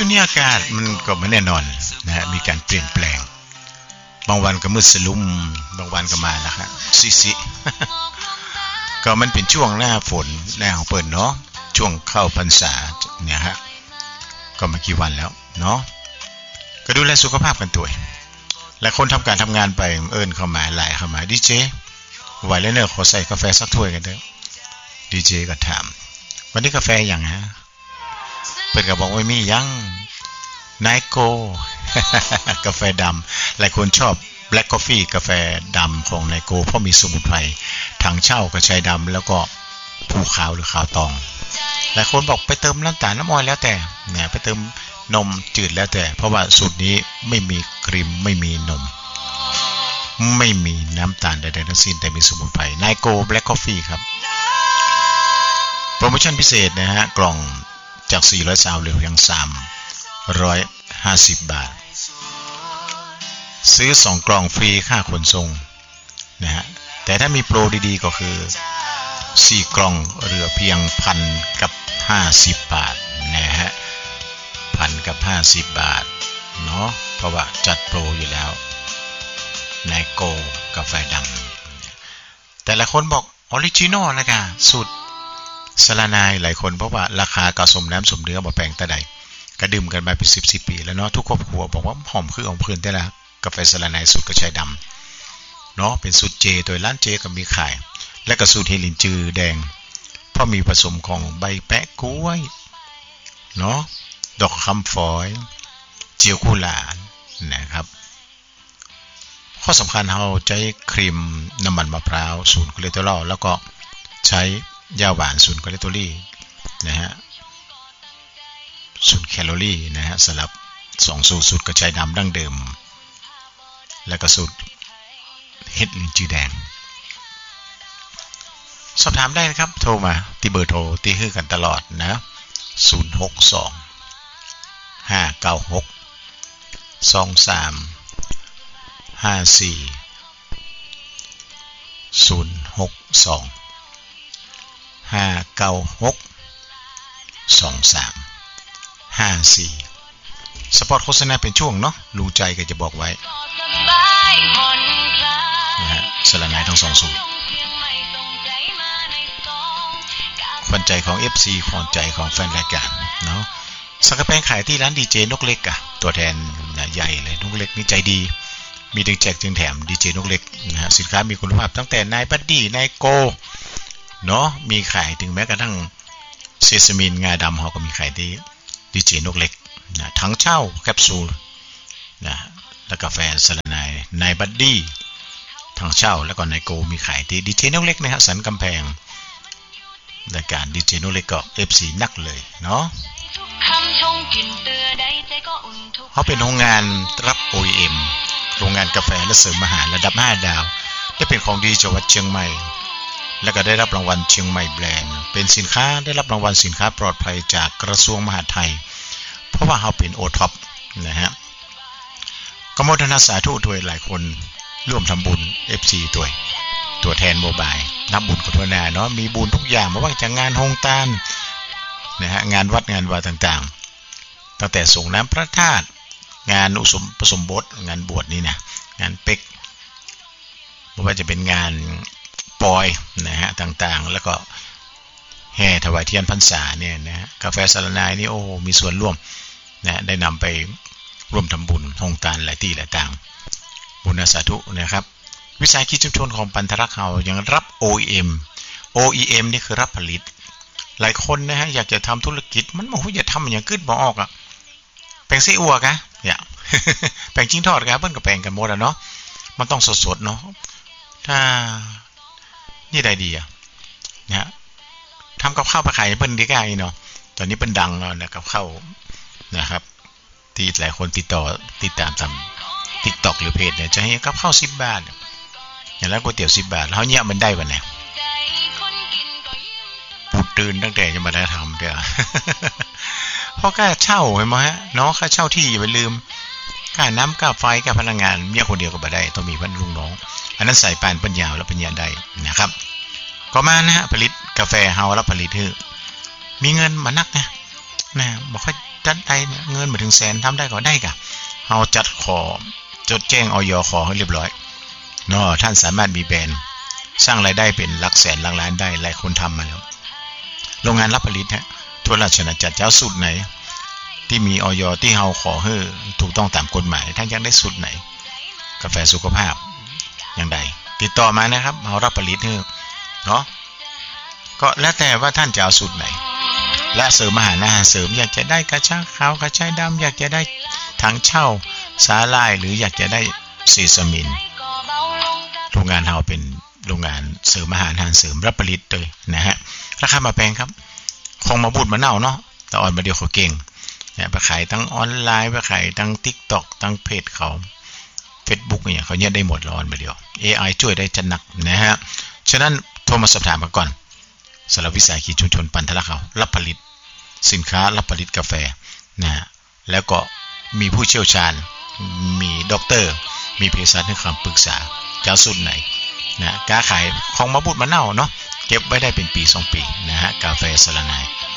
ช่วงนี้อากาศมันก็ไม่แน่นอนนะฮะมีการเปลี่ยนแปลงบางวันก็มืดสลุ่มบางวันก็มาแล้วครับซิก็มันเป็นช่วงหน้าฝนหน้าของเปิดเนาะช่วงเข้าพรรษาเนี่ยฮะก็ไม่กี่วันแล้วเนาะก็ดูแลสุขภาพกันตัวและคนทำการทำงานไปเอิ้นเข้ามาไลน์เข้ามาดีเจไหวแล้วเนอะขอใส่กาแฟสักถ้วยกันเด้อดีเจก็ถามวันนี้กาแฟอย่างฮะเปิดก็บอกว่ามียังไนโก กาแฟดำหลายคนชอบแบล็คกาแฟกาแฟดำของไนโกเพราะมีสมุนไพรถังเช่าก็ใช้ดำแล้วก็ภูขาวหรือขาวตองหลายคนบอกไปเติมน้ำตาลน้ำอ้อยแล้วแต่เนี่ยไปเติมนมจืดแล้วแต่เพราะว่าสูตรนี้ไม่มีครีมไม่มีนมไม่มีน้ำตาลใดๆทั้งสิ้นแต่มีสมุนไพรไนโกแบล็คกาแฟครับโปรโมชั่นพิเศษนะฮะกล่องจาก400เหลือเพียง350 บาทซื้อ2กล่องฟรีค่าขนส่งนะฮะแต่ถ้ามีโปรดีๆก็คือ4กล่องเหลือเพียง1,050 บาทนะฮะ1,050 บาทเนาะเพราะว่าจัดโปรอยู่แล้วไนโกกาแฟดำแต่ละคนบอกออริจินอลนะกะสูตรสลานายหลายคนเพราะว่าราคากะสมน้ำสมเนื้อบ่แพงแต่ใดก็ดื่มกันมาเป็น10 ปีแล้วเนาะทุกครอบครัวบอกว่าหอมคือของเพื่อนได้ละกาแฟสลานายสูตรกระชายดำเนาะเป็นสูตรเจโดยร้านเจก็มีขายและก็สูตรเฮลินจือแดงเพราะมีผสมของใบแปะกล้วยเนาะดอกคำฝอยเจียวกุหลาบนะครับข้อสำคัญเราใช้ครีมน้ำมันมะพร้าว0 คอเลสเตอรอลแล้วก็ใช้ยาหวาน0 คอเลสเตอรอลนะฮะ0 แคลอรี่นะฮะสำหรับ2สูตรกระชายดำดั้งเดิมและก็สูตรเห็ดลินจือแดงสอบถามได้นะครับโทรมาที่เบอร์โทรที่ให้กันตลอดนะ062 596 2354 062 596 2354สปอตโฆษณาเป็นช่วงเนาะรู้ใจก็จะบอกไว้นะฮะสลานายทั้ง2สูตรขวัญใจของ FC ขวัญใจของแฟนรายการเนาะสังกะแปงขายที่ร้านดีเจนกเล็กอ่ะตัวแทนใหญ่เลยนกเล็กนี่ใจดีมีดึงแจกจึงแถมดีเจนกเล็กนะฮะสินค้ามีคุณภาพตั้งแต่นายบัดดี้นายโกเนาะมีขายถึงแม้กระทั่งเซซามินงาดำเขาก็มีขายที่ดีเจนกเล็กนะทั้งเช่าแคปซูลนะแล้วกาแฟสลานายนายบัดดี้ทั้งเช่าแล้วก็นายโกมีขายที่ดีเจนกเล็กนะฮะสันกำแพงรายการดีเจนกเล็กก็ FC นักเลยเนาะเขาเป็นโรงงานรับ OEM โรงงานกาแฟและเสริมอาหารระดับ5 ดาวได้เป็นของดีจังหวัดเชียงใหม่และก็ได้รับรางวัลเชียงใหม่แบรนด์เป็นสินค้าได้รับรางวัลสินค้าปลอดภัยจากกระทรวงมหาดไทยเพราะว่าเขาเป็น O-Top นะฮะก็โมทนาสาธุด้วยหลายคนร่วมทำบุญ FC ตัวแทนโมบายนับบุญกับพนาเนาะมีบุญทุกอย่างไม่ว่าจะงานโฮงตานนะฮะงานวัดงานวาต่างๆตั้งแต่ส่งน้ำพระธาตุงานอุปสมบทงานบวชนี่นะงานเป็กไม่ว่าจะเป็นงานปอยนะฮะต่างๆแล้วก็แห่ถวายเทียนพรรษาเนี่ยนะฮะกาแฟสลานายนี่โอ้มีส่วนร่วมนะได้นำไปร่วมทำบุญโฮงตานหลายที่หลายต่างบุญสาธุนะครับวิสาหกิจชุมชนของปันธรักษ์เรายังรับ OEM นี่คือรับผลิตหลายคนนะฮะอยากจะทำธุรกิจมันบอกว่าอย่าทำอย่างกึศบ่ออกอ่ะแป้งไส้อั่วกะเนี่ย แป้งจิ้งทอดกะเปิ้นกับแป้งกันหมดอ่ะเนาะมันต้องสดๆเนาะถ้านี่ได้ดีอ่ะนะทำกับข้าวไปขายเปิ้นดีกว่าอีเนาะตอนนี้เปิ้นดังแล้วนะกับข้าวนะครับที่หลายคนติดตามตาม TikTok หรือเพจเนี่ยจะให้กับข้าว10 บาทอย่างแล้วก๋วยเตี๋ยว10 บาทแล้วเนี่ยมันได้ป่ะเนี่ยปูตื่นตั้งแต่จะมาได้ทำเด้อ เพราะค่าเช่าเห็นไหมฮะเนาะค่าเช่าที่อย่าไปลืมค่าน้ำค่าไฟค่าพลังงานเมียคนเดียวก็บ่ได้ต้องมีเพื่อนลูกน้องอันนั้นใส่ปานปัญญาแล้วปัญญาได้นะครับก็มานะฮะผลิตกาแฟเฮาแล้วผลิตมีเงินมานักนะนะบอกให้จัดได้เงินมาถึงแสนทำได้ก็ได้กะเอาจัดขอจดแจ้งอย.ขอให้เรียบร้อยเนาะท่านสามารถมีแบรนด์สร้างรายได้เป็นหลักแสนหลักล้านได้หลายคนทำมาแล้วโรงงานรับผลิตฮะทั่วราชอาณาจักรเจ้าสูตรไหนที่มีอย.ที่เฮาขอให้ถูกต้องตามกฎหมายท่านอยากได้สูตรไหนกาแฟสุขภาพอย่างใดติดต่อมานะครับเฮารับผลิตให้เนาะก็แล้วแต่ว่าท่านจะเอาสูตรไหนและเสริมอาหารเสริมอยากจะได้กระชากขาวกระชายดำอยากจะได้ถังเช่าสาหร่ายหรืออยากจะได้เซซามินโรงงานเฮาเป็นโรงงานเสริมอาหารเสริมรับผลิตเลยนะฮะราคามาแพงครับคงมาบูดมาเน่าเนาะแต่อ่อนมาเดียวเขาเก่งเนี่ยไปขายทั้งออนไลน์ไปขายทั้ง TikTok ทั้งเพจเขา Facebook เนี่ยเขาเนี่ยได้หมดแล้วอ่อนมาเดียว AI ช่วยได้จัดหนักนะฮะฉะนั้นโทรมาสอบถามมาก่อนสำหรับวิสาหกิจชุมชนปันทละเขารับผลิตสินค้ารับผลิตกาแฟนะแล้วก็มีผู้เชี่ยวชาญมีด็อกเตอร์มีเภสัชให้คำปรึกษาเจ้าสูตรไหนนะการขายของมะบุดมะเน่าเนาะเก็บไว้ได้เป็นปี2 ปีนะฮะกาแฟสะระนาย